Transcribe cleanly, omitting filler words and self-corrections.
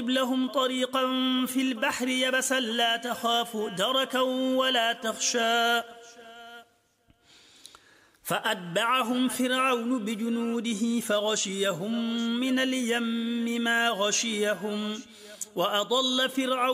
لهم طريقا في البحر يبسا لا تخاف دركا ولا تخشى فأتبعهم فرعون بجنوده فغشيهم من اليم ما غشيهم وأضل فرعون